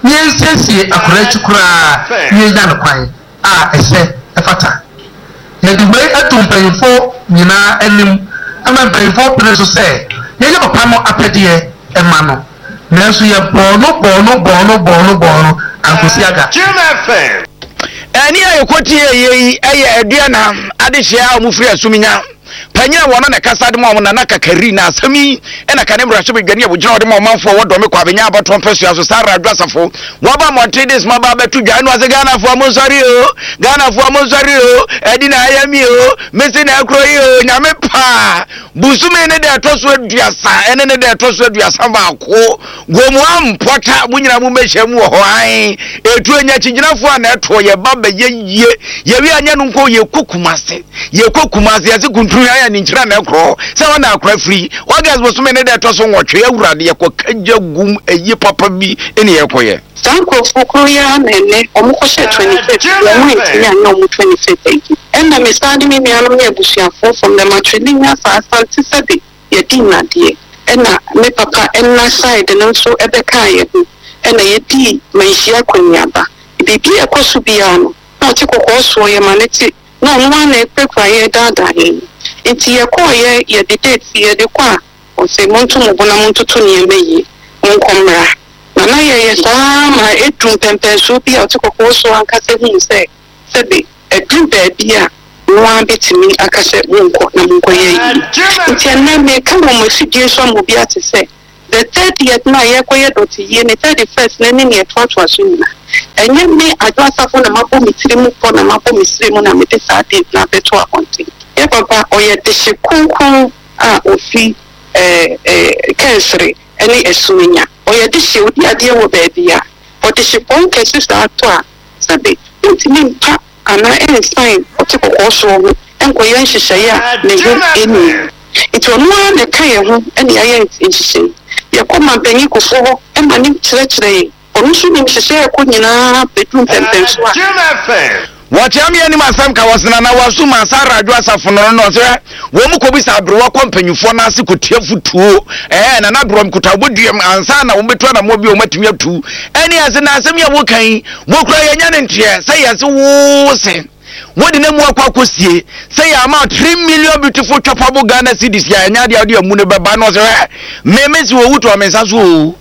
Yes, akura chukura ye jan kwai ese efata ye di way atumpayfo nyina enim ama mpayfo preso se ye papa mo apede e ma no nanso ye bono ankosi aga GMFM eni ayekoti ye aduana adehia omufri asuminya panya wona na kasa de mo na nakakari na asami ena kane brasho bedwane abugina de mo manfo wodome kwa benya abato mpesu aso sara adwasafo waba montedis maba betu dwan no Ghana fo amonsari o edi na ayami o mesi na akroyi o nyame pa busume ne de toso aduasa ene ne de toso aduasa ba ko gomu ampota munyina mu mehyamu ho an etu enya chiginafo na eto ye baba ye wi anya no nko ye kokumase yase kuntru ya ni nchira na ekro se wana akra free wagas busume ne de toso nwotwe awurade ye kokagya gum eyi papa bi ene ye koye Sanko fukuya nene omukoshe 26 omwezi ya no 26 ena mesadi mi miano me abusiafo from the matrilinia sa asante sede ye dina die ena me papa ena side no so ebeka ye ena ye di manhia kwanyaba bibi ekosu bia no na chikoko so ye maneti na nwa na ekwa ye dada ye enti ye ko ye de date ye de kwa o se muntu mubona muntu to ne meyi nkomra na ye sama etum pempesu bi a chikoko so ankase hu se sebe edum baby a nwa betimi akase wonko na monko ye nti na me ka mo mafidie so mo bi ate se the 30th na ye koye doti ye ne 31st na ni ne twatwa so nyina enye me adwasafo na mabo mitirimu po na mabo misirimu na me de saade na beto akonti ye papa oye de shekunkun a ofi kensere ene esunya oye de she odi ade wo baby a odi shepon kesi sa to a sabe ntimi mpa ana sign otiko so enko ye nhihye ya ne hu eni ito no na kai ho ene ya nhihye ye koma panyi kofo ho e ma ni kyerɛkyerɛ onu so ni nhihye ko nyina bedum pempenso a Wachami ani masam ka wasina na wasu masara adwasafo no no se wo mu ko bisa abro wa kompanyufo na ase kotia futuo na na bro mkuta boduam ansa na wo betu na mo bi o matumi atu eni ase na asem ya wo kan wo kura yenya ne ntie se yase wo se wodi na mu akwakosie say am 3 million beautiful chopable Ghana cedis ya nya de amu ne baba no se memesi wo wuto mensaso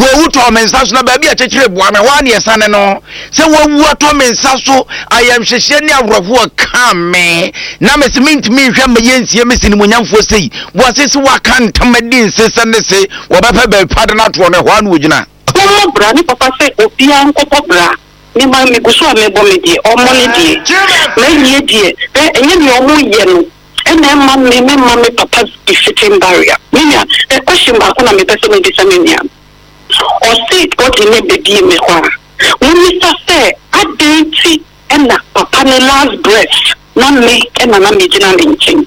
na baba ya chekire boa me wa ne yesane no se wo wu ato mensaso ayam hyehyɛ ne aworofo kame na mesimint mi hwa mayensie mesini munyamfo sei bo asese wa kan tamadin sese ne se wo baba ba pade na to ne ho anu ogina ko bra ni papa se obi an ko bra ni ma me guso me bo me die o mo ne die na yie die enye ni o mo ye no ena ma me papa be sitting barrier minya the question ba ko na me pese me bisa me nia o sit o di ne be die me kwa when Mr. say adenti ena papa ne last breath na me ena na me gina me nchin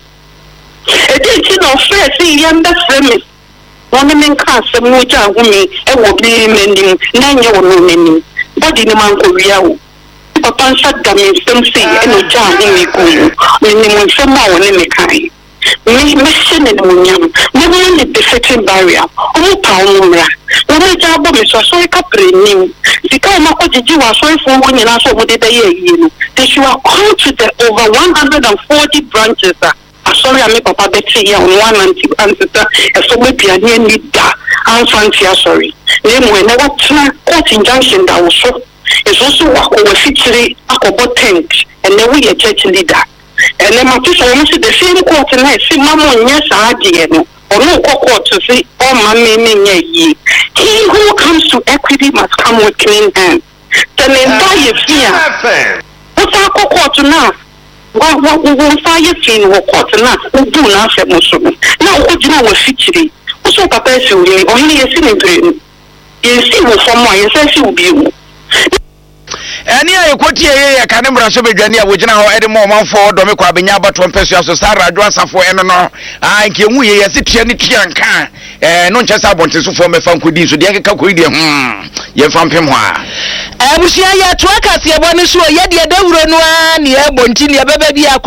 edenti no first yamba frame one men ka se mu ja hu me e wo bi menim na nye wo no menim body ni man ko wiawo papa nsa da me nsem si e no ja hu me ko ni mo nsem a wo ne me kai me se ne mo nyam me mo ne the second barrier o mo pa o mo ra o mo ja bo me so ka prenim sika ma ko jiji wa so ifo wo nyina so mo de be ye no they should come to the over 140 branches sorry I papa betty ya on one answer so we be any need da fancy sorry name we never try court injunction that was so is also what we feature akobo tent and then we a church leader and then my people almost the same court na see mama nya sa ade no or no court to say oh man me ye he who comes to equity must come with clean hands then entire fear what's our court now wo fire fin wo court na ubu na afemo so na wo gina wo fitiri wo so papa ese wo ni ohini yesi ni mpere yesi wo fomo yesi ase wo bi wo Any I quote ye can never so be Gania, which now Eddie Mormon for Domico Abenya, but one person so Sarah Dwasa for Emma. I can we as it any can. No just I want to form a fun could so the Kakuidium. Ye from him. I wish ya trackers ya one so yet ya don't run one ya Bontinia baby ya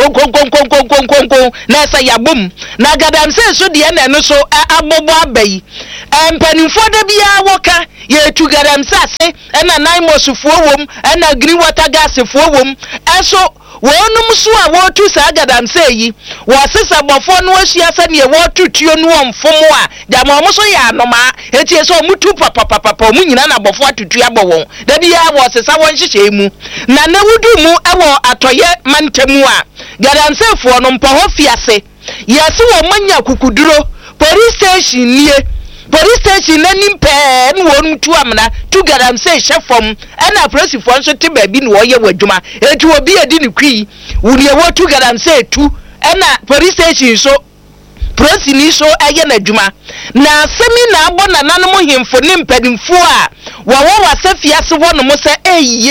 conco Nasa ya boom. Nagadam says so the end and so Aboba Bay. And penny for the Bia Walker, ye to Gadam Sassy, and a 9 months of 4 womb, and a green water gas of 4 womb, and so. One Musua war to Sagadam say, was this about 4 was yes and ye war to tune one for more. Damosoya no ma, it is all mutu papa munana before to Triabo. The dia was a sawan shemu. Nana would do more atoye mantemua. Gadam say for no pohofiase. Yes, manya kukuduro, police station near. Police station nanim pen won to amna to Gadam say chef from and a press for so to baby no ye waduma it will be a din key would ye what to Gadam say to and a police station so press ni so ayen aduma na semi na bona nanamo him for nim pedimfo a wa safia se wono mo say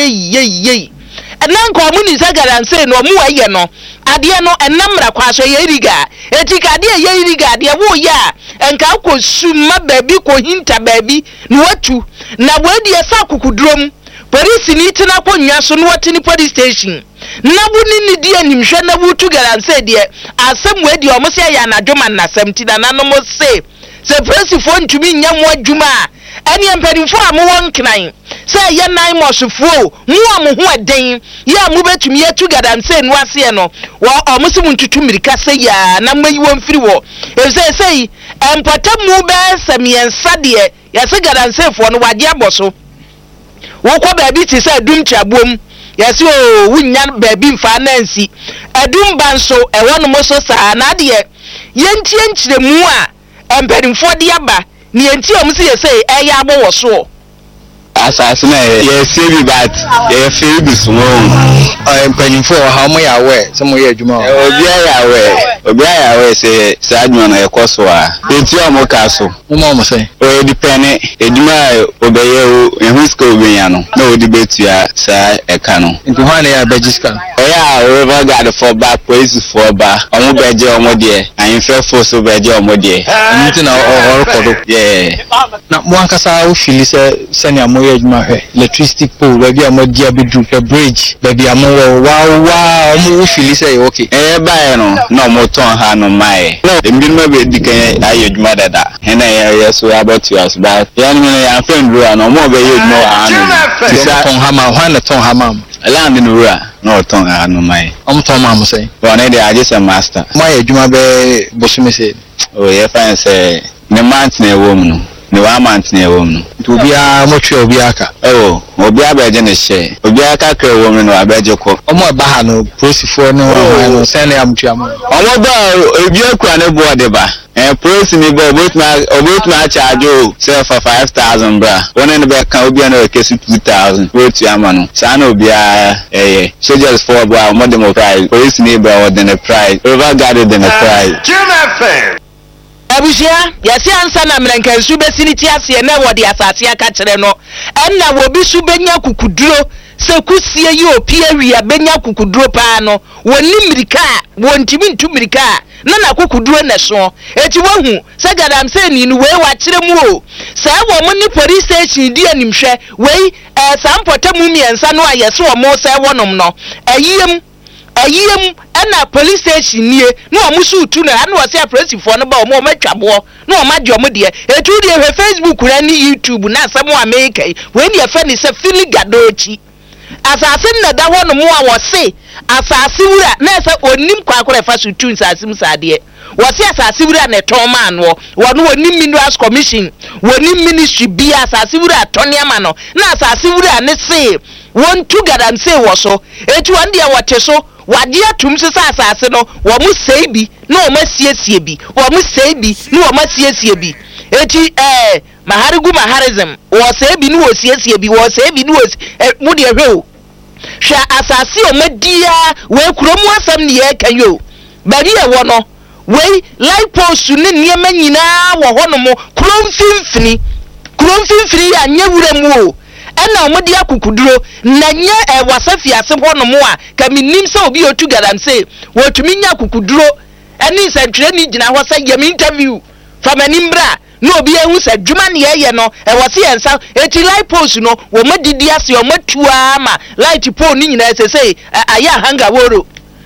ye and nan ko mu ni sa Gadam say no mu aye no ade no enamra kwaso ye riga etika ade ye riga ade wo ya enka ko suma baby ko hinta baby no watu na wadi esa kukudrom police ni tina ko nwa so no watini police station na buni ni die nimhwe na wutu garanse de asem wadi o mo se ya na dwoma na asem na no mo se police fo ntumi nya mo adwuma ani empadimfo am won kran se ye nan mosofuo mu am ho aden ya mu betumi ya tu garanse no ase no wo o mo se mu ntutu mirika se ya na mayi won firi wo e se empatamu be semiensa de ya se garanse fo no wade aboso wo ko baabi ti se dum chabuom ya se o wunya baabi mfa nansi adum banso e wono mo so sa na de yentie nkyiremu a empadimfo de aba ni enti o mo se ye se e ya abo wo so asasina ye sebi bat ye feel bi small empanifo how mo ya we se mo ye adwuma obi ya we se adwuma na ekoso a enti o mo ka so mo se o depend edwuma obeye o ehusko obenya no na odi betua sa eka no nti ho na ya bejiska ya river guard for back police for ba omo beje omo de anfe force beje omo de nti na o record na mo ankasa o feel se ne amo electricity pole baby amodi abedu the bridge baby amowo wa omo feel say okay ba no moton ha no mai no mbinma be dikan ayeduma dada hena ya so about you as ba ya ni ya friend ru no mo be yeduma wa anu tisa ton hama hwana ton hama land no ru no ton ha no mai ton ma mo say one dey aje master mo ayeduma be bosume say oh ya fan say ne mant na ewo mu no ni wa mant na ewo mu no obi a mo twe obi aka obi abeje ne hye obi aka kra ewo mu no abeje ko omo ba ha no prosifo no sene amtua mo omo ba obi akura ne bo de ba prosi ni bo obotma charge o say for 5,000 bra one ne be kan obi na kesi 2,000 wetu ama no sa na obi a soldiers for bra mo dem price prosi ni bra o den price over guard den price abusia yasi ansa na mrenka su besiniti ase na wodi asase aka kire no enna wo bi su benya kukuduro se kusie yi opi awia benya kukuduro pa no woni mirika wontimi ntu mirika na kukuduro na so eti wahu se Gadam se ni we wa kire mu o se wo mo ni police station di animhwe we sampota mu miensa no ayese wo mo se wonom no ayiem na police station nie no amusu tu na na wase apressifo no ba o mo matwabo no o madjo mo de etu de he Facebook na ni YouTube na asamo America we ni afa ni se filigadochi asase na da ho no mo a wose asase wura na se onim kwakora fa su tu nsasim sade wose asase wura na ton man no wono onim minerals commission wonim ministry bi asase wura toniama no na asase wura ne se won tu Gadam se wo so etu ande wote so wade atum sesa asase no wo mu sei bi na wo masiesie bi wo mu sei bi na wo masiesie bi eti maharism wo sei bi na wo siesie bi wo sei bi na wo mu de hwe hwa asase o madia we kuromu asam ne ye kan yo bari e wo no we like post ne niema nyina wo ho no mo kromfimfini ya nyewura mu o ɛna ɔmodi akukuduro na nye wasafi ase hɔ no mo a ka minim sɛ obi otu galamse wotumi nya akukuduro ɛne nsɛntwerɛ ni gyina hɔ sɛ yɛm interview from animbra no obi ehu sɛ dwuma ne yɛ no ɛwɔ se yɛnsa eti light post no wo madidi ase o matua ma light pole ni nyina sɛ aya hanga woro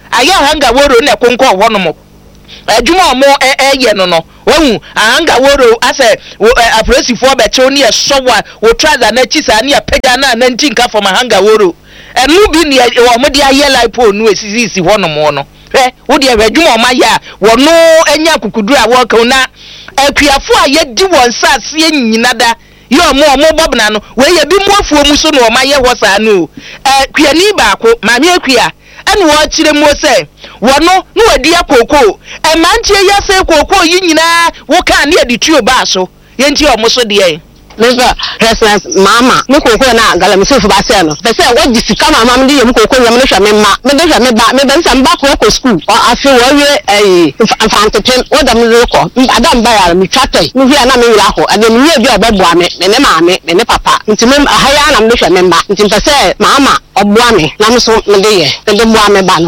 na konko hɔ no mo adwuma mo ɛyɛ no wahu hanga woro asɛ apresifo bɛkyew ne yɛsɔwa wo trouser na chisa ne apagya na ntinka from hanga woro ɛnu bi ne wo mo de ayɛ light pole no esisi hɔ no mo no wo de adwuma ma ya wo no anya kukuduru a wo ka na akuafo a yedi won sase nyina da ye omo bobna no we ye bi muafuo mu so no ma ye ho saa no akuani baako maame akua ane wo kire mu se wono no wadi akoko e manche ya se koko yi nyina wo ka ne adi tuo ba so ye nti omo so de Mr. President Mama, me koko na galamse fu ba se no. Be se wo disika mama me de yem koko yem no hwa me ma. Me de hwa me ba, me be nsa mba ko school. O afi wo we amfantepem wo da me ko. Adam ba ya me twatoi. Me hia na me wira ho. Ade me hia bi obeboa me, ne maame, ne papa. Nti me ahaya na me hwa me mba. Nti mpa se mama oboa me. Na me so me de ye. De boa me ba no.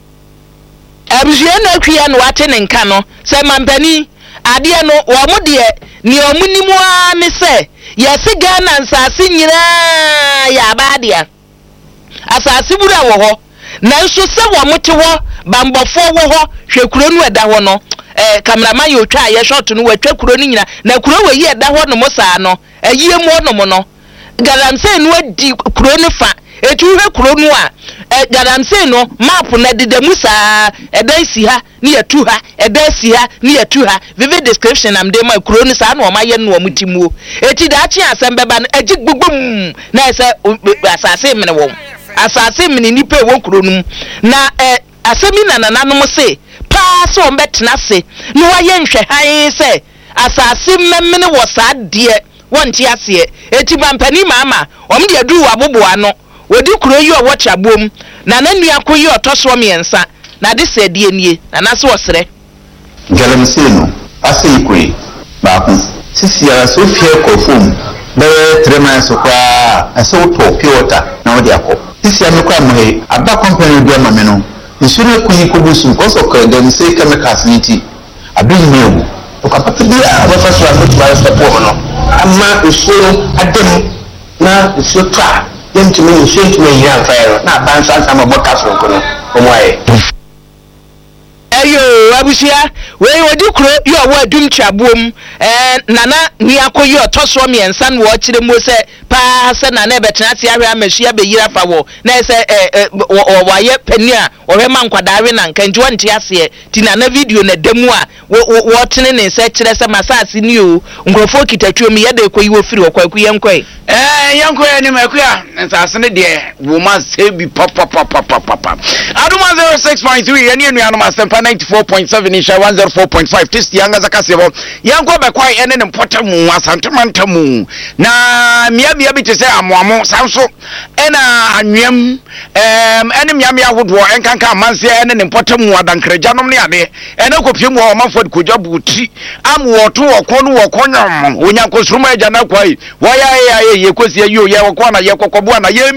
Abusua na akua no wate ne nka no. Se mampani ade no wo mo de ni omunimu a ne se yesi Ghana nsase nyina ya baadia asase buru a wo ho na nso se wo mote ho bambofo wo ho hwekuro nu eda ho no cameraman yo twa ye shot no watwa kuro ni nyina na kuro we ye eda ho no mo saa no ayie mu no mo no galamse no adi kuro ni fa etu hwe kuro nu a galamse no map na de musa eda si ha ni etu ha eda si ha ni etu ha vivid description am de ma kuro ni sa na o ma ye no omutimu eti da chi asem beba no agi gbugbum na ese asase mene wo asase mene ni pe wo kuro nu na asemi na nananom se pa so mbetena se no wa ye nhwe han se asase mmemmene wo sa de wonti ase eti bampani mama omde adu aboboa no wodi kuro yi o wacha bom na nanu akoyi otoso miensa na de se die nie na naso osre galamse no ase ikoi ba ku sisi ara so fie kofum be 3 months kwa ase wo pure water na wo de akọ sisi ame kwa mo aba company bi ama me no nsure kunyi kobusu ko so ko dem say chemicals niti abi nyewu o ka papa bi a wa fa so aso ba so po no amma usuro adem na usuro tra dem to me shake me here fire na ban san sama boka so ko no o mo aye ayo abusia we wodi kuro yo wa adum chabuom nana ni akoyi otoso miensa no wo kire mo se pa se nana betena te ahwe amahia be yira fa wo na se wo ye pani a wo hwe man kwadawe na nkanji wonte ase ti nana video na demu a wo tene ne se kire se masase ni o nkrofo kitatuo mi ye de koyi wo firi wo kwaku yenkoi yankoi ni makua nsase ne de wo ma se bi papa aduma 06.3 yani enu anuma 94.7 isha 104.5 test yanga zakasebo yanko be kwai ene ne potamu asantemantamu na mia bi te se amoamo sanso ena anwem ene mia ahodo enkanka amanse ene ne potamu adankrajanom ne ade ene kopiemu o manfo kojabuti amwoto okonu okonyam onyanko sruma agya na kwai waya ye kosi yo ye okona ye kokobo na ye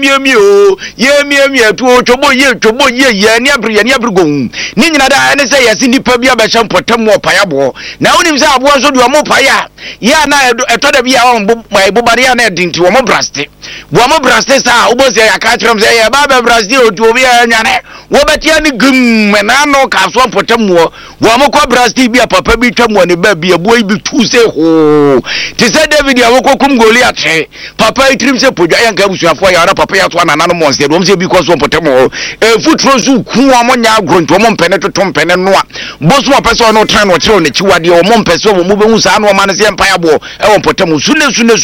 miemi tu ochobo ye ni abrugo ni nyina da ene se yesi nipa bia be hyem potamu opayabo na wonim se abo so de omo paya ya na etoda bia o mbobare ya na edinti wo mo braste sa obosi ya ka kyerem se ye ba be braste otu obi ya nyane wo betia ni gum na no ka so potamu wo mo ko braste bia papa bi twamu ne ba bia bo bi tu se ho ti se David ya wo kokum Goliath papa itrim se podwa ya nka busuafo ya ora papa ya to na no mo se do mo se bi ko so potamu futro zu ku wo mo nya agronto wo mo mpene to mpene no a boso wa pese no tran no kire no chiwade wo mo mpese wo mo behu sa no ma ne se mpa ya bo e wo potamu sune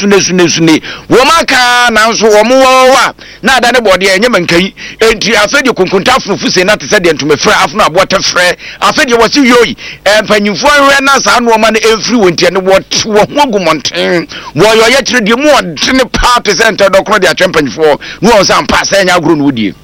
wo maka na nso wo mo wa na ada ne bode enye mankai enti afedi kunkunta fufu se na te se de ntumefra afno abota frɛ afedi wo si yoyi empanyimfo hwe na sa no ma ne emfiri wontie ne wo ho gumonten wo yo ye kire de mu odene party center dokro de atwempanyimfo no wo sa mpa sa nya agro no wodie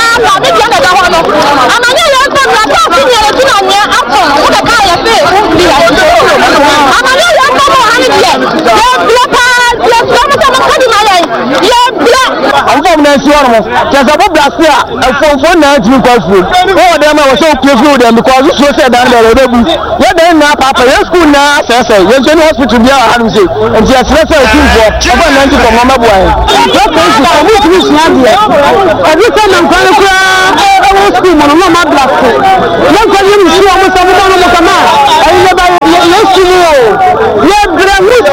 I'm one mo just a blaster for na to go through oh them I was so careful them because you said that they will yeah then na papa your school na say you go hospital be how do say and just let's say two for about 90 for mama boy what is the community na there every time I'm going to school mo mama blaster no go you see almost some mo kama I never yes you gramus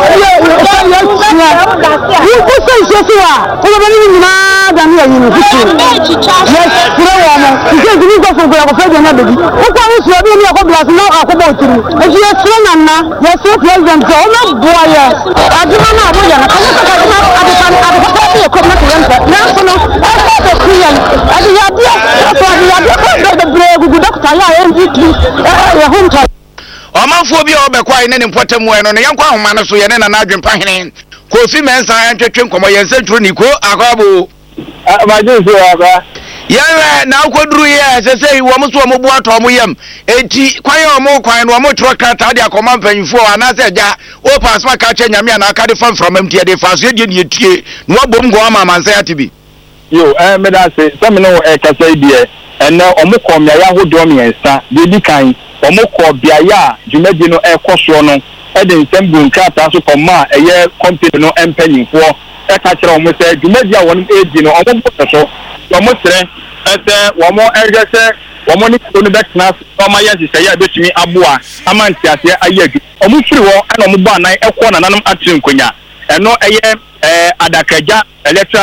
you go say so what about Dani ya yini fiti yes kire wa mo ije gini go fun go fe je na bebi o kwa ni so bi ni ko blast na akobo otiri e je so na yes president o na boya aduma na aboya na kan ka aduma aduma ko na ko na so no e ko kuyan adi ya bia ko de bregu doctor ya MVP ya hunta Omanfo bi obekwa ine ne mpotemu eno ne yankwa homa no so ye ne na adwen pahene Kofi Mensa antwetwe nkomo ye nsentro niko akwabo Majusi aba Yewe na akoduru ye sese wo mo so mo bu ato mo yam enti kwan ye mo kwan no mo tro krata de akoma mpanyfo ana se ja o pass ma ka che nyame na aka de fan from MT de fa so de ne etie no abom go ama mansa ya tibi yo me da se some no kasa idie ene omo kom ya hodo me ensa de di kan omo ko bia ya dwumadi no ekoso no e de nsem bu nkrata so koma eye company no empanyfo e ka kire omo se dwumadi a won edi no omo bo so omo sere ete womo ergese womo ni ko no betna omo ya se ya betumi aboa amanti ase ayadu omo firi wo ana omo ba nan ekọ na nanom atire nkonya eno eye adakaja electra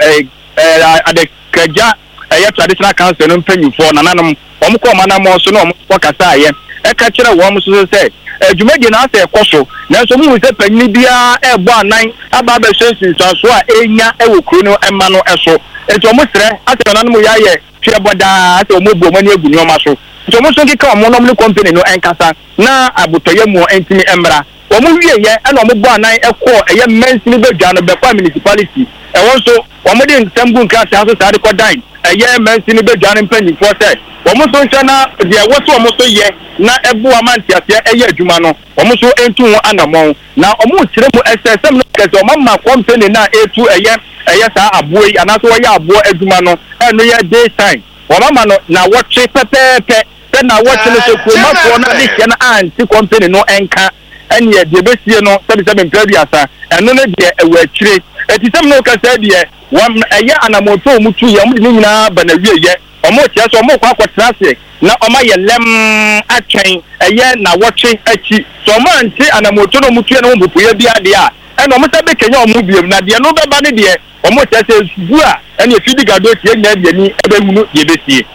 adakaja eye traditional council no mpanyfo na nanom omo ko manamo so no omo kasa aye e ka kire wo omo so se dwumadi na ase ekoso na so mu se panyi bia ebo anan aba ba hwensin so a enya ewo kru no ema no eso enti omo sere ase na no ya ye hwe boda ase omo bo mani egu nyoma so enti omo so kika omo no mo company no enkasa na abotoye mu entimi emra omo wie ye na omo bo anan ekọ eye mensini bedwa no be kwa municipality e won so omo de ntambu nkata so sare ko dan eye mensini bedwa no mpanyifo se omo so nche na de woso omo so ye na ebu amanti ase eye adwuma no omo so entu ho anamon na omo kire mu SSM no kese omo ma company na etu eye sa aboyi anaso wo ya abo adwuma no eno ye day time omo ma no na woche pepepe pe na woche no so ko ma fo na de hye na anti company no enka ene de besie no 77 mpadiasa eno ne de ewa akire etisem no kese de wam eye anamoto omutu ye omo de nyina bana wieye omo tia so omo kwa akotrase na omo ye lem atwen eye na woche achi so omo anti anamoto no mutu ye no mbupuye bia de a eno omo sabe kenya omo biem na de no beba ne de omo tia se zu a ene fidi gado tie nya de ni ebehunu ye besie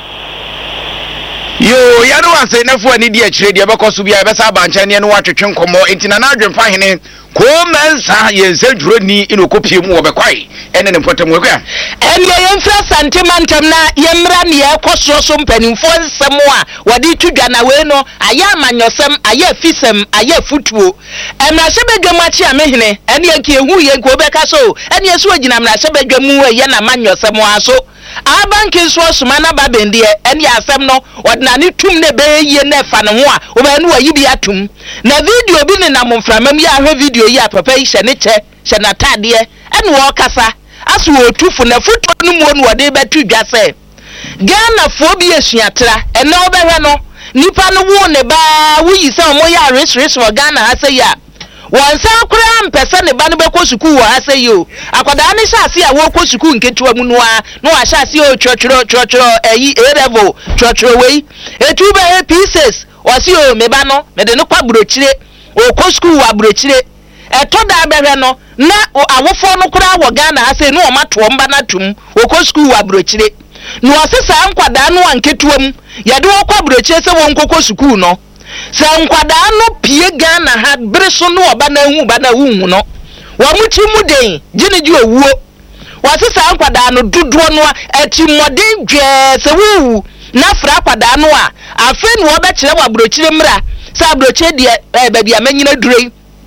yo ya no ase na fo ani de akire de bekoso bia be sa bancha ne no watwetwe nkomo enti na adwen pahene ko Mensa ye nsentro ni inokopie mu obekwai ene ne mpotemu ekwa ene ye mfra santimantam na yemra ne ekoso so mpanimfo nsem a wodi tudwa na we no aya amanyosem aya fisem aya futuo emrahye bedwam achi amehene ene ye nkehu ye nko obeka so ene ye so agina mrahye bedwam ye na amanyosem aso abankin so suma na babende ene asem no odnane tum ne beye na fa ne ho a obanu wayi bi atum na video bi ne na momframam ya ahwe video yi a papa yi hye ne che hye na tade ene wo kasa aso wo tufu na foto no mu no wode betu dwa se Ghana fo bi esuatra ene obehwe no nipa no wo ne ba wo yi se omo ya resres wo Ghana ase ya wonsa akura mpese ne ba no be ko suku wo ase yo akwada ne hyase a wo ko suku nketua mu no a no wa hyase o chọchọrọ eyi level chọchọrọ wei etu be pieces wasi o me ba no me de no kwa burochire o ko suku wa burochire eto da behwe no na awofo no kura wo Ghana ase no o mato mba na tum o ko suku wa burochire no osesa nkwada no anketua mu yade wo kwa burochire se wo nkoko suku no sa nkwada no pie Ghana ha breso no oba na hu ba na hu no wa muti mu den giniji owuo wasesa nkwada no dodo no ati moden dwe se wu na fra kwada no a afi no oba kire wa burochire mra sa burochire de ba bia manyina durei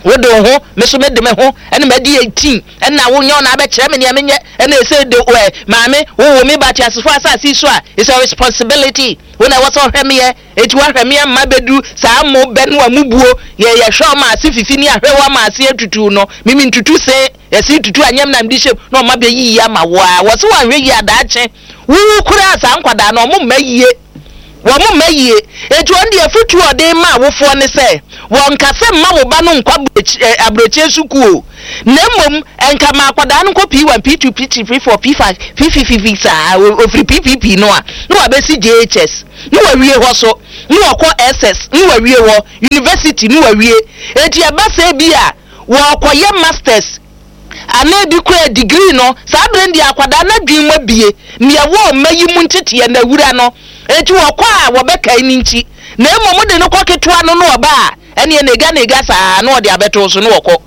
wo do ho me so me de me ho ene me de 18 ene na wo nyo na be kire me ne menye ene say de maame wo me ba tiasefo asase so a is a responsibility when I was on hweme etu hweme ma bedu saa mo be no amubuo ye hwe ma ase fifi ni ahwe wa ma ase atutu no mimi ntutu se yesi tutu anyam na mdi shep no ma be yi ya ma wo so wa hwe yi adaache wo kura asa nkwada no mo mayie wo mo mayie etu onde afutu ode ma wofo ne se won kase ma wo ba no nkwa abroche sukuo nemmom enka ma akwada no ko P1 P2 P3 P4 P5 P55 sa ofri PPP no a no abesi JHS no wawie ho so no okọ SS no wawie ho university no wawie eti abasa bi a wo okoye masters ana bi ko degree no sa brandi akwada na dwen ma bie ne wo mayi mu ntete na wura no eti wo kwa a wo beka ni nchi na emmom de no ko ketwa no no oba ene nega sa no de abeto so no okọ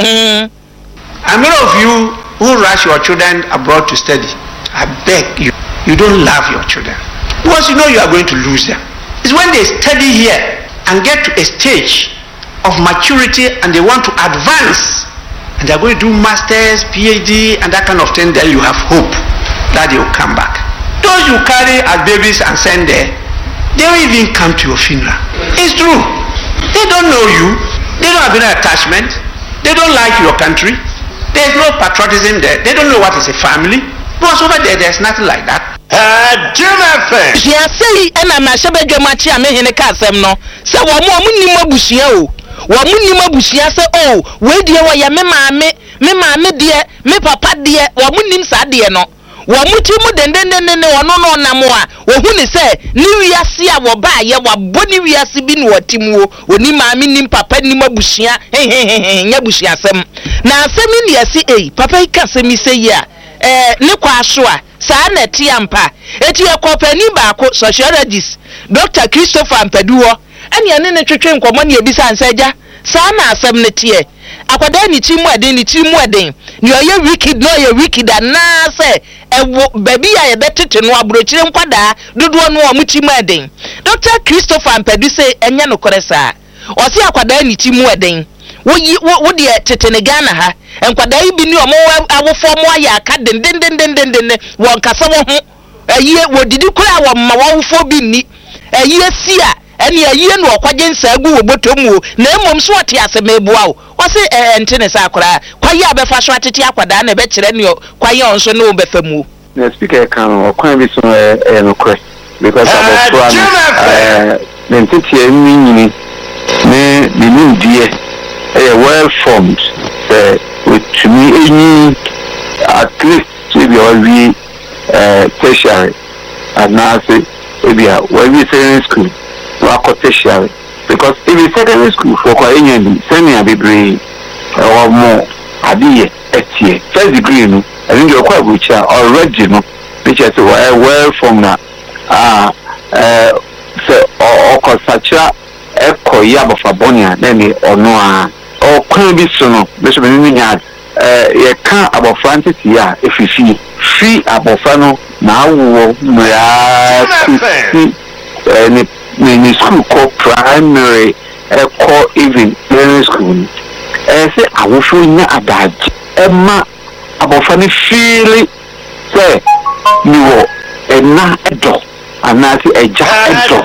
And many of you who rush your children abroad to study, I beg you, you don't love your children. Because you know you are going to lose them. It's when they study here and get to a stage of maturity and they want to advance and they are going to do masters, PhD and that kind of thing, then you have hope that they will come back. Those you carry as babies and send there, they don't even come to your funeral. It's true. They don't know you. They don't have any attachment. They don't like your country. There's no patriotism there. They don't know what is a family. Because over there's nothing like that. Jim FM. She has say, and I'm a shabby machi, I'm in a castle. No, so one more minima bushio. One minima bushia say, oh, where dear, why ya me mamma, dear, me papa dear, one minim sad dear no. Wa mutimu dendendende ono no namoa wo hu ni se ni wiase a wo ba ye wa boni wiase bi no watimu oni maami nim papa nim abusia nya busia asem na asem ni yesi papa ika asem ise ya ne kwa so a saa na ti ampa eti ekopani ba ko sociologist Dr. Christopher Ampaduwo ene ne twetwe nkomo ne ebisa ansaja saa na asem ne tie akwada ni timu eden ni oye wicked no ye wicked na se ewo baby ya yebetete no abrochire nkwada dodo no omutimu eden Dr. Christopher Ampadu say enya no koresa o se akwada ni timu eden wo de tete ne Ghana ha nkwada ibi ni omo awofo mo aya aka den won kasa wo ho aye wo didi kura wo ma wofo bi ni aye sia eni aye no okwaje nsagu wo botomu na emom so ote asemebua o wose entene sa akora kwaye abefa so atete akwada na be kire ne kwaye onso no befamu the speaker can or can be so no correct because about plan mentity ni new die well formed with me any at least to be already tertiary and now say maybe when we say school tertiary because if it's secondary school for any senior degree or more adiye etie first degree no I think you're quite which are already no which is well from na so or consacha ekoya bofabonia then ono or can be so no bishop ni nya ye kan abofrantis ya efifi free abofano na wo mra ni school called primary call even primary school say awofo nya adaji ema abofani feel say ni wo ena edo anasi eja edo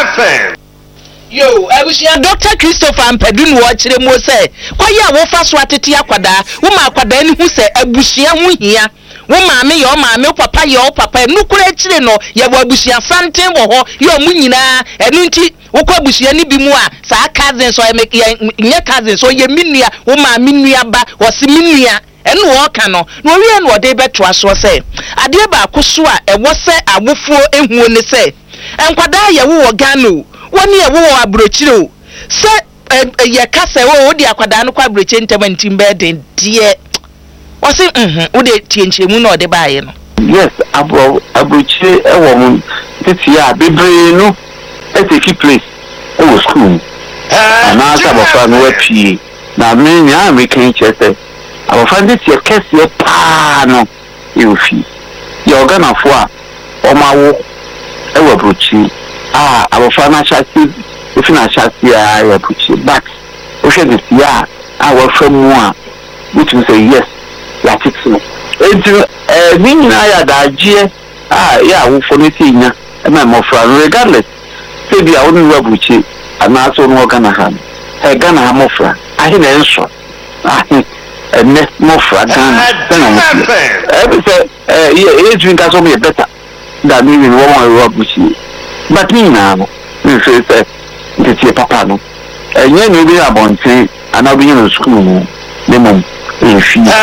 yo abusia Dr. Christopher Ampadu no kire mo say kwaye awofa so atete akwada wo ma akwada ni hu say abusia hu hia wo maame yo maame papa yo papa nukura kire no ye wo abusia santen wo ho yo mu nyina enu nti wo kwa abusia ni bi mu a saa cousins so ye cousins so ye minua wo maame nua ba wo se minua enu wo ka no no wie no de beto aso say ade ba akoso a ewo se awofuo ehuo ne say enkwada ye wo Ghana woni e wo abrochire o se ye kase wo di akwada no kwa abrochire ntamantim be den die o se wo de tienchemu no de baaye no yes abrochire e wo mu titi ya bebre no e take place o school ana sa bofa no wapi na me nya American chese abofa titi ya kese pa no e ofi ye organa fo a o mawo e wo abrochire abofana chasi ifina chasi ya puchi but o she this ya our friend one, which will say yes, like it's no. Into meaning I had idea, yeah, who for anything, and my more friend, regardless. Maybe I wouldn't work with you, and I also know Ghana ham. A Ghana ham offer. I had an answer. A net more friend. Every say, you drink us only better than even one work with you. But me now, you say, it's your papa. No, and you may be about say, and I'll be in school. Lemon. Yo,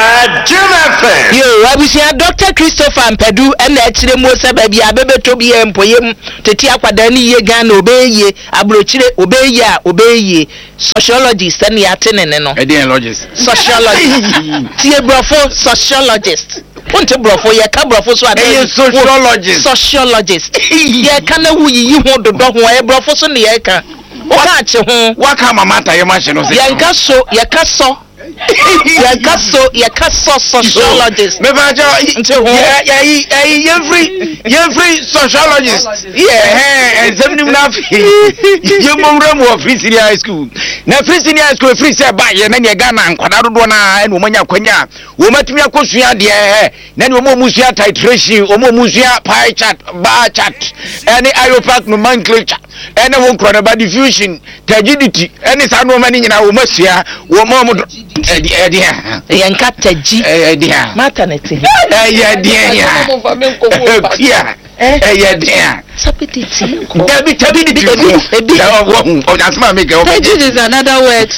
Abusia Dr. Christopher Mpedu and actually Mosa baby Abebe Tobi Empoyem Tetia Kwadani ye Gan obey Abrochile obey sociologist and yatin epidemiologist sociologist Tie Brofo sociologist Won't brofo ye ka brofo so ade sociologist ye kana wu yi ho dodo ho e brofo so ne ye ka o ka che ho wa ka mamata ye ma che no se ye ka so sociologist. Every sociologist. Yeah, and some you mum free senior high school. Now free senior high school free say buy and then you Ghana and Kwadado Dona and Womanya Kwenya. Womatimia Kosia dear, then Womo Musia titration, Omo Musia pie chart, bar chart, any IOPAC nomenclature, and a one by diffusion, tragedy, any sound woman in our Musia, Womo. Yankata G. Maternity. Prejudice is another word.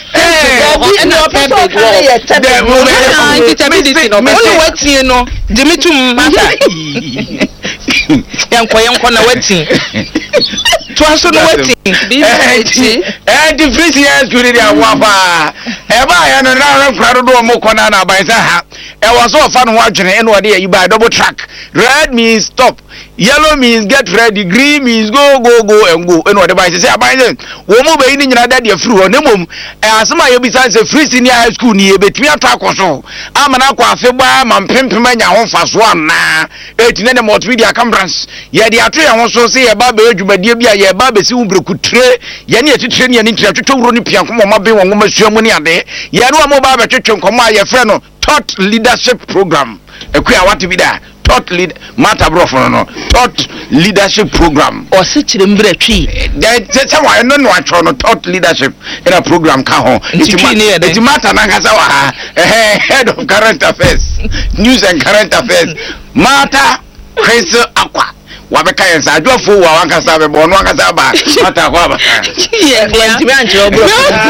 Double track. Red means stop. Yellow means get ready. Green means go and go. And what the Bible say about them. Womo be in your daddy through on them. As my besides a free senior high school near between a track or so. I'm an aqua feba, man pimpman, your own fast one na. 18 multimedia conference. Yeah, the atria also say about the Jubia, yeah, Babes Umbro could trade. Yanni to train your interest to run pian come on, be one woman, money a day. Yano mobile church come my friend. Thought leadership program. I want to be there. Thought lead matter no thought leadership program or sit in tree. That's how I know what thought leadership in a program it's matter Nagasawa head of current affairs, news and current affairs. Matter Prince Aqua. Wabeka yensa adwo fu wa wankasa be bo no wankasa ba mata kwa ba ntimi anche obro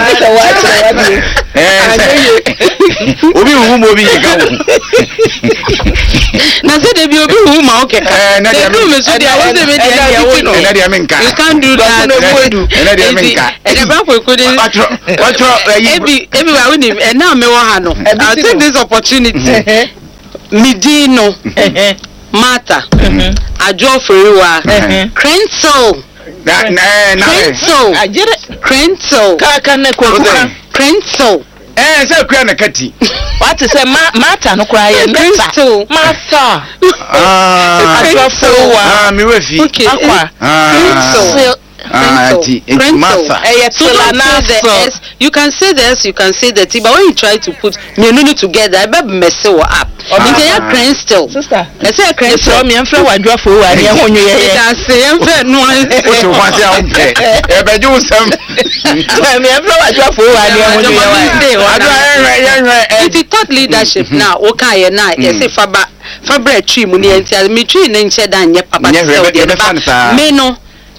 obi hu mo bi ga wo na se de bi obi hu ma oke na de me so dia wo de me dia wo no na de menka you can't do that na de menka e de ba ko de watro ebi wa woni e na me wo ha no I take this opportunity midino Mata, Ajo Feriwa, Crensel, Crensel, Crensel. Say Kriana Kati. What is a Mata no cry? Crensel, Mata. Ajo Feriwa, me with you. Crensel. You can say the S, you can say the T, but when you try to put Menunu together, I bet mess it up. Crensel. Sister, I say Crensel. Me and Fred were your fool. I want you. I say, I'm fair. No, I it's thought leadership now. Okay, now, yes, if Fabre tree, Muni, and tell me tree, and said, and yet, Papa, Meno.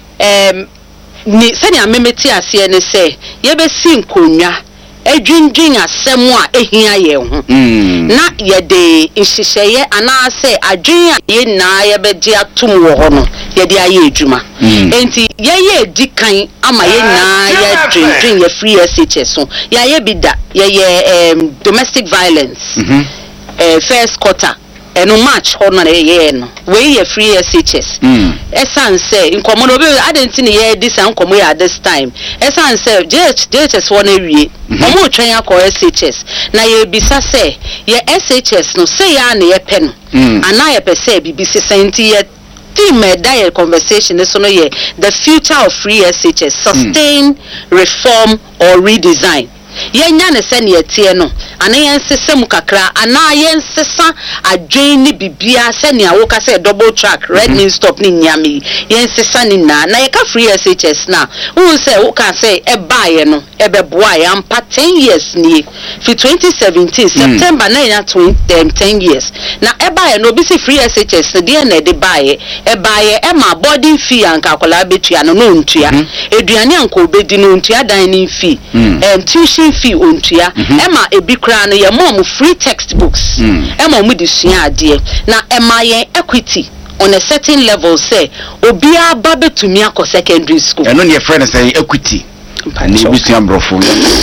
Ni sanya memeti ase ne se ye be si nkonwa adwindwin asem a ehia ye ho na ye de nhyehyeye ana se adwen a ye na ye be de atom wo ho no ye de aye adwuma enti ye dikan ama ye na ye dwindwin ye free SHS so ye bi da ye domestic violence first quarter eno match hono na ye no we ye free SHS esan say nkomo no be identity ye this nkomo ya this time esan say JHS won awie omo twen akọ SHS na ye bisa say ye SHS no say ya na ye pe no ana ye pe say bibisi senti ye team diet conversation so no ye the future of free SHS sustain reform or redesign yenya ne se ne etie no ana yensese mu kakra ana yensesa adwen ni bibia se ne awoka se double track red means stop ni nyame yensesa ni na yeka free SHS na who say who can say e baaye no e be boa ya ampa 10 years ni fi 2017 September na ya 10 years na e baaye no bi si free SHS de na de baaye e baaye e ma boarding fee anka akola betua no ntua eduane anka obedi no ntua dan ni fee tuition fee ontua e ma ebi kra no ye mom free textbooks e ma mu di sua ade na e ma ye equity on a certain level say obia ba betumi akọ secondary school eno ne friend say equity ani busia brofo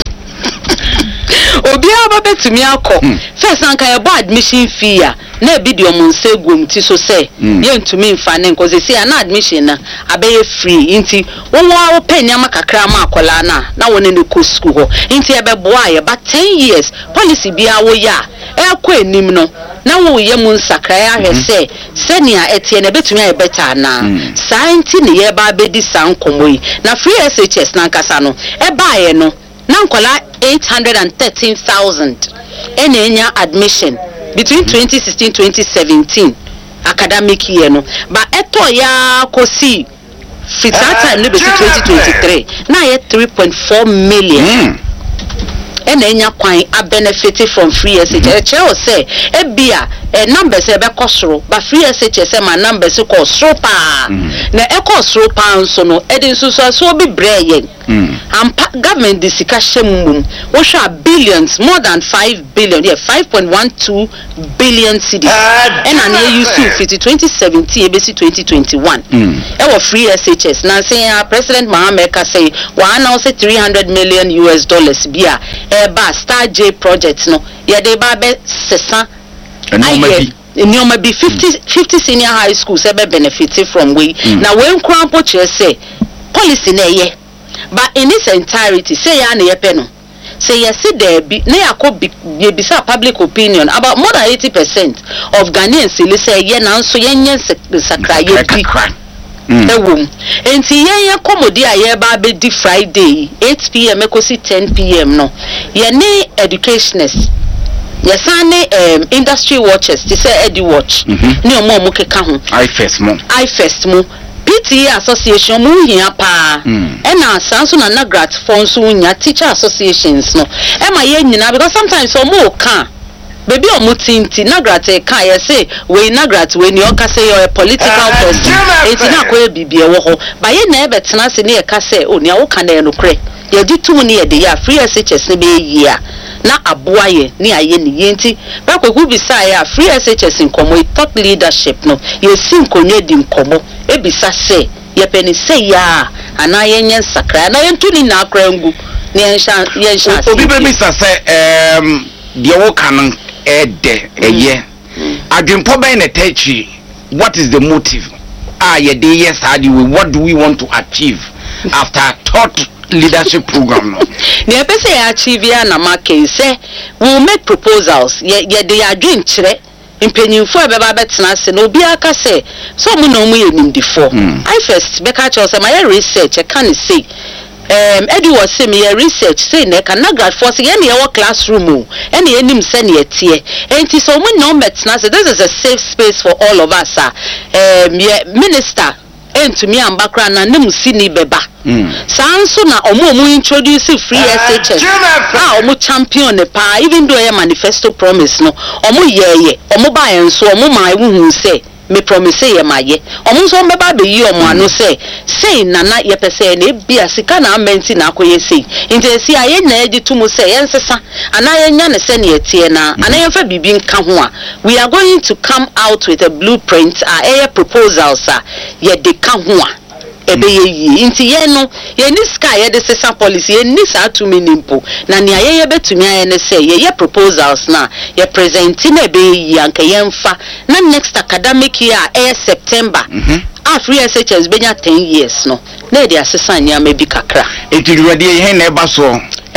obia ba betumi akọ first anka ye bo admission fee ya na ebidio mu nsegum ti so say ye ntumi mfa ne nko say na admission na abeye free inti wonwa wo penya makakra ma akola na woni ne ko school ho inti e be boa ye ba 10 years policy bia wo ya e ko enim no na wo ye mu nsakra ya hwe say senia etie na betumi aye better na science ne ye ba bedi sankomo yi na free SHS na nkasa no e ba ye no na nkola 813,000 enya admission between 2016-2017 academic year no but eto ya kosi fit that time no be 2023 na ye 3.4 million enya kwan a benefit from free SHS che say ebia numbers e be kosoro but free SHS ma numbers ko soro pa na e ko soro pa nso no e din so bi breye government discussion mum wo sha billions more than 5 billion 5.12 billion cedis and an use to 2017 ABC 2021 e wo free SHS na say President Mohammed ka say wa announce $300 million bia e ba Star J project no ye de ba be sesa Nyoma be 50 senior high schools ebe benefit from we na we nkrampo che say policy na ye but in its entirety say ya na ye pe no say yes there be na yakobi ye bisa public opinion about more than 80% of Ghanaians say ye na nso yenye sakra ye bi ewum enti ye komodi aye ba be di Friday 8 p.m. ekosi 10 p.m. no ye ne educationists yes industry watchers they say Eddie watch ni omo keka ho I first mo PTA association mu hia pa e na asanso na nagrat fonso nya teacher associations no e ma ye nyina because sometimes omo ka baby omo tinti nagrat e ka ye say we nagrat we ni o ka say you a political person enti na ko e bibie wo ho ba ye na e betena se ne e ka say o ni a wo ka na no kre ye di tum ni ye de ya free SHS ne be yia na aboaye ni aye ni yenti ba kwaku bisa ya free SHS nkomo thought leadership no ye si nkonye di nkomo ebisa se ye peni se ya ana ye nyen sakra na ye ntuni na akra ngu ni ye nsha obi be bisa se de wo kan ede eye adwempo ben na tachi what is the motive ye dey yes what do we want to achieve after thought leadership program no ne pese ya achieve ya na make say we will make proposals ye dey adwen kire impenyinfo ebeba betena se no obi aka say so mu na mu ye nimdifo I first be ka cho say my research e can say Eddie was saying me research say na ka nagrad for say ye wo classroom o e na enim se na etie enti so mu no betena say this is a safe space for all of us minister entumi ambakra na nemusi ni beba sanso na omo introduce free SHS omo champion ne pa even though a manifesto promise no omo yeye omo ba enso omo ma ehun say me promise ye maye omo so mbeba be yi omo ano say na ye pese na bia sika na amenti na akoye say nti si aye na edi tumu say yensesa ana ye nya ne se na etie na ana ye fa bibi nka ho a we are going to come out with a blueprint a proposals ye de ka ho a ebe ye nti ye no ye ni sky ye de sesa policy ye ni sa to minimpo na ne aye betumi aye ne say ye proposals na ye present na ebe ye anka ye mfa na next academic year September free SHS benya 10 years no na de asesa nya ma bi kakra eturuwade ye na eba so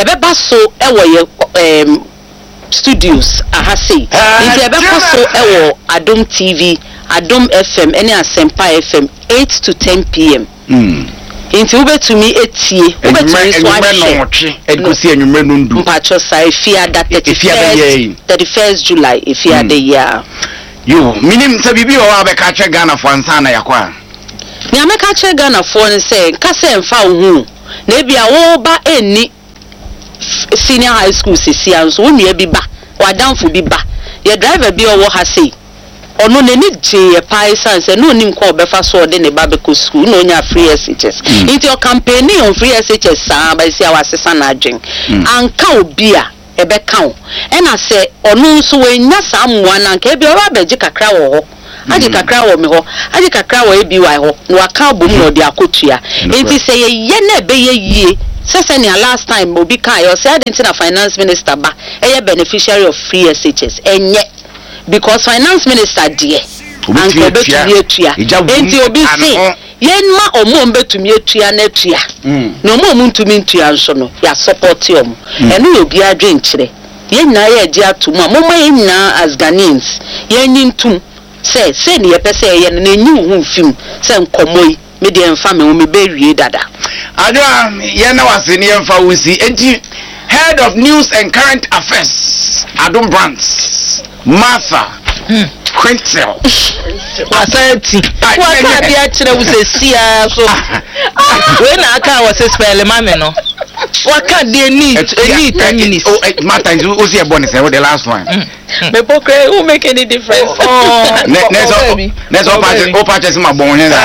ewo ye studios ahase nti ebe so ewo Adom TV Adom FM ene Asempa FM 8 to 10 p.m. Inti ubetumi etie ubetumi swahwe edusi enwumre nundu mpacho sa efia that 31st July efia the year yo minim sabibi o abeka che Ghana fo ansana yakwa ni ameka che Ghana fo ne se nka se mfa hu na bia wo ba eni senior high school sisi anso wo nua bi ba wadanfo bi ba ye driver bi o wo ha sei ono neni je paisan se no nim ko befa so de ne babeko school no nya free SHS into your campaign on free SHS sa ba sia wasesa na adwen anka obi a ebe kan e na se ono nso we nya samwa na nka ebi oba beji kakra wo ho aje kakra wo me ho aje kakra wo ebi wa ho no aka bom no de akotua enti se ye na ebe ye yie sese ni last time obi kan yo say identity na finance minister ba e beneficiary of free SHS enye because finance minister dear and go betu etua enti obi say yenma omo betumi etua na etua na omo ntumi ntua nso no ya support yom eno obi adwen kire yenna ye agi atum amoma yenna as Ghanaians yenni ntum say ne yepese ye na enyi hu film say nkomoi me de emfa me wo me bewie dada adwa yenna wase ne emfa wusi enti head of news and current affairs Adom Brands Martha Quintel Wasanti waka dia kire wusesia so we na aka wase spell mame no waka dia need 10 minutes oh Martha you see a bonus the last one me pokre who make any difference next all purchase my bon here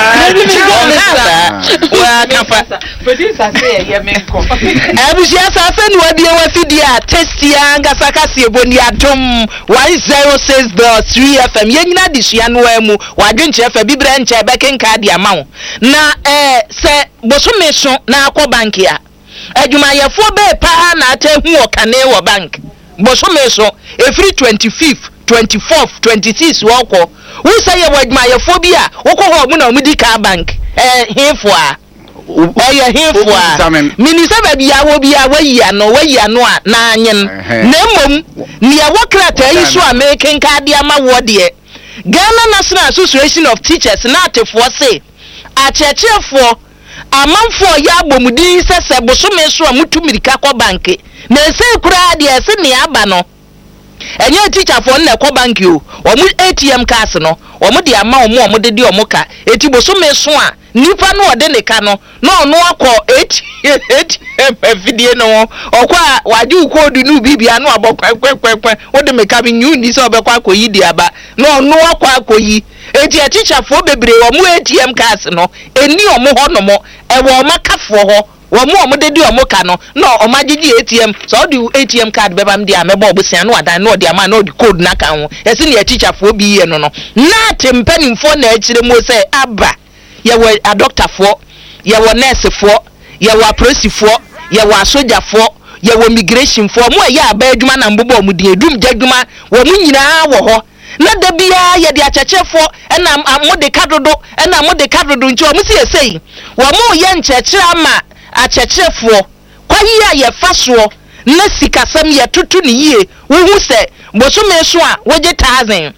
wa kafa producer say ye me ko abusia sa fe ni wadi wafidi a testia ngasaka se boni Adom 106.3 FM yenyina disua no amu wadwenche fa bibra nche bekenka dia mawo na se bosome so na akọ bank ya adwumayefo be pa na atahu okane wo bank bosome so every 25th 24th 26th woko wo say adwumayefo bi a wokọ ho mu na omudi ka bank hefo a oya hefo a minisa ba bia wo bia wayi ano a na anyen na mmom ne ya wokrata yi so amekenka dia mawo de Ghana National Association of Teachers na atefo say achechefo amanfo ya bomudi sese bosome so amutumirika ko bank na ese kura de ese ne aba no enye teacher fo na ko bank o omu ATM cards no omu de ama omu de de omu ka eti bosome so a nipa no ode ne ka no na ono akọ ATM video no okwa waje ukodu nu bibia no abokwekwe ode meka bi nyu ni so obekwa akoyi di aba na ono akọ akoyi eti teacher fo bebre omu ATM cards no eni omu ho no mo ewo makafo ho omu de di omu ka no na omagigi ATM so di ATM card beba m di amebo obusia no adan no di ama no di code na kan ho esi ne teacher fo bi ye no na tempani fo na akire mo say aba yewo a doctor fo yewo nurse fo yewo a police fo yewo a soldier fo yewo immigration fo mo ya aba adwuma na mbobo mu di edum jadwuma wo mu nyina wo ho na da bia ye de achechefo na amode kadodo na amode kadodo nti o mu si esei wo mu ye nchechire ama achechefo kwayi a ye faso na sikasam ye tutu ni yie wo hu se bosome so a woje 1000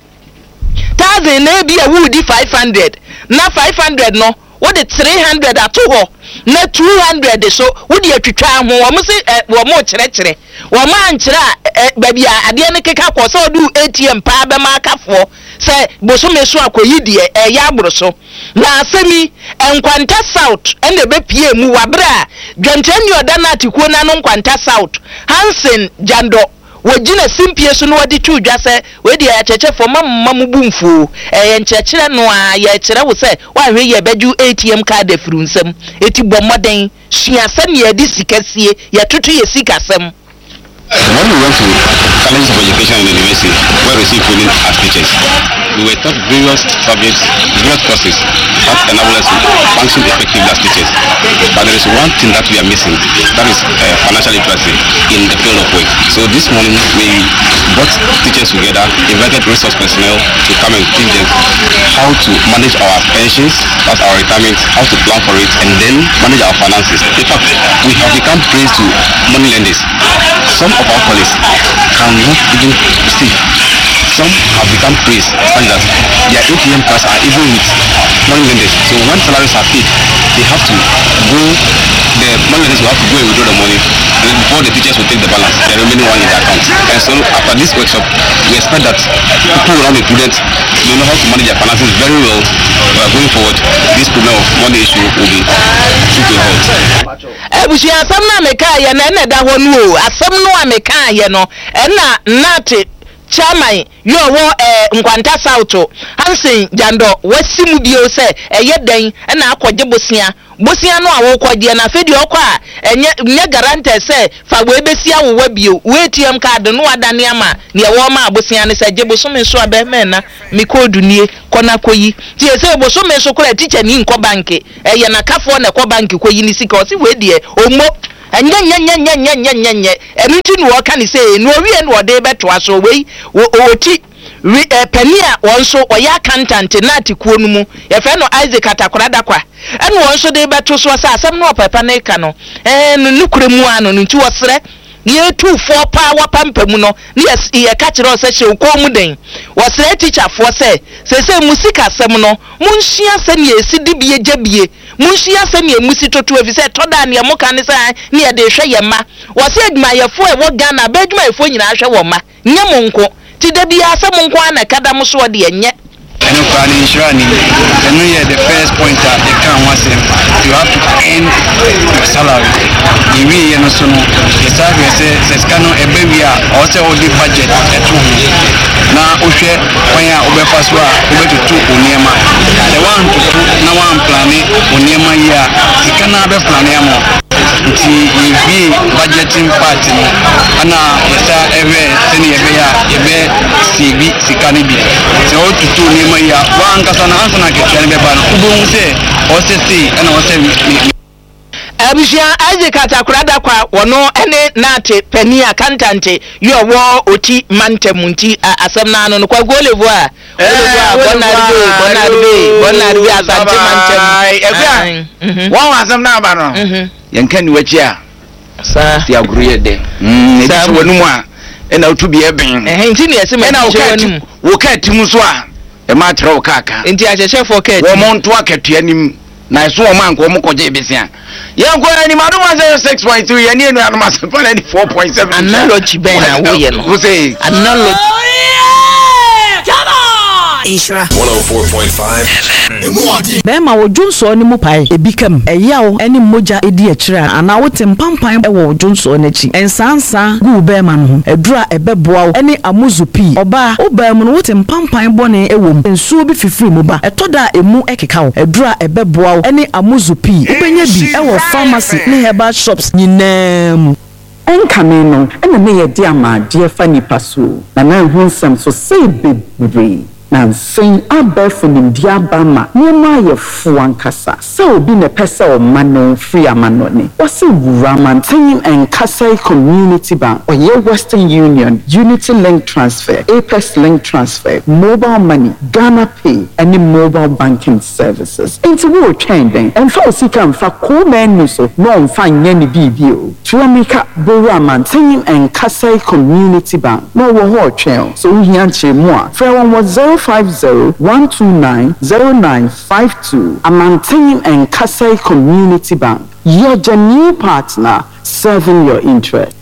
na bia wo di 500 na 500 no what the 300 atoho na 200 so what the atwitwa ho wo mo se wo mo kire wo ma ankire ba bia ade ne keka ko so do ATM pa ba ma akafo se bosome so akoyi de ya agboro so na asemi enkwanta south ene be pie mu wabra dwantani oda na atikuo na no nkwanta south Hansen Jando wajina simpie so no wadi tudwa se we de ya chechefo mamma bumfu ye nchechire no a ye kire wo se wa hwe ye bedu ATM card afirunsem eti bomoden suase ne edi sikasie ye tutu ye sikasem. When we went to College of Education in the university, we received training as teachers. We were taught various subjects, various courses that enable us to function effectively as teachers. But there is one thing that we are missing, that is financial literacy in the field of work. So this morning we brought teachers together, invited resource personnel to come and teach them how to manage our pensions, that's our retirement, how to plan for it, and then manage our finances. In fact, we have become praised to money lenders. Some of our colleagues cannot even see some have become praised such that their ATM cards are even with money lenders. So when salaries are paid, they have to go, the money lenders will have to go and withdraw the money, and then before the teachers will take the balance, the remaining one in the account. And so after this workshop, we expect that people will not be prudent, they know how to manage their finances very well. Going forward, this problem of money issue will be put to a halt. Ebushia asam na meka ye na na da ho no asam no ameka ye no na nate chairman yo wo Nkwanta South Hansen Jando wasimu bio se eye dan na akwaje bosia no awokwaje na fedi okwa enye guarantee se fa we besia wo bio we ATM card no adane ama ne wo ma bosia ne se je bosome so abeme na mi code nie kona koyi ti se bosome so kora teacher ni nko bank eye na kafo na ko bank koyi ni sika o si we die omo nye emitu no waka ni say no wie no de beto aso wei oti penia wonso oya accountant na atikuo no mu ye fe no Isaac Atakorada kwa ene wonso de beto so sa asem no papa na ka no nukure mu ano nti wosre ye 24 pa wapampa mu no ye ka kire o se hye ko mu den wosre teacher fo se musika asem no munhia se ne esidi bie jabie munhia se ne emusi toto efi se toda ne mo kan se ne ye de hwe ye ma wose aduma ye fo e wo Ghana ba aduma ye fo nyina hwe wo ma nya monko ti da bia se monko ana kada mo so de enye and insurance and the first point that they can once you have to earn your salary you really know so the salary says can no baby also all the budget at home na ohwe when ya obefa so a obetutu oniema the one to na one plan oniema ya sikana be plan ya mo nti yi budgeting part no ana yesa ewe teni ebe sibi sikani bi so otutu oniema ya wankasa na ansa na ketwa be ba no ubon se osese ana wose Abushia Isaac Atakorada kwa wono ene nate peni accountant yo wo oti mantemunti asem na no kwa golevo a bonarbe asante mantem won asem na ba no yenka ni wachi a sa ti agruye de sa wonu mu a ena otubi eben nti ne yesema ena wo ka timu so a e ma tra wo kaka nti ahyehye for ka wo monto akatua nim na so o man ko mo koje besia yanko ani madu ma 6.2 yani enu anu ma 4.7 analogy ben na wo ye no wo say analogy Ishra 104.5 Bema wo Jonso ni mu pai ebikam eyawo eni moja edi akira ana wote mpampan e wo Jonso n'achi ensansa gu bema no edura ebeboa wo eni amuzupi oba obam no wote mpampan bone ewom ensuo bi fifiri mu ba etoda emu ekeka wo edura ebeboa wo eni amuzupi ubenya bi e wo pharmacy ne herbal shops nyinam enkame no ena me ye di ama die fa nipa so na na hunsam so say bebre na nsen abefo nimdia bama niema ye fuankasa se obi ne pese o mano free amanone wase Wuramanten and Kasai Community Bank oye Western Union Unity Link Transfer Apex Link Transfer Mobile Money Ghana Pay and mobile banking services into wo trending and for sika mfa ko menu so no mfa nya ni bibio tuamika Wuramanten and Kasai Community Bank no wo ho twen so hia nche mu a fra won 050-129-0952 Amanten and Kasai Community Bank, your genuine partner serving your interest.